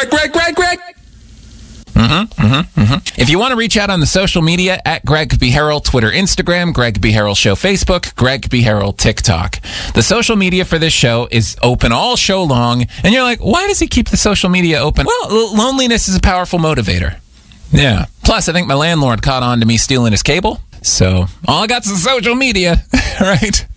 Greg. If you want to reach out on the social media, at Greg B. Harrell, Twitter, Instagram, Greg B. Harrell Show, Facebook, Greg B. Harrell, TikTok. The social media for this show is open all show long, and you're like, why does he keep the social media open? Well, loneliness is a powerful motivator. Yeah. Plus, I think my landlord caught on to me stealing his cable, so all I got's the social media, right?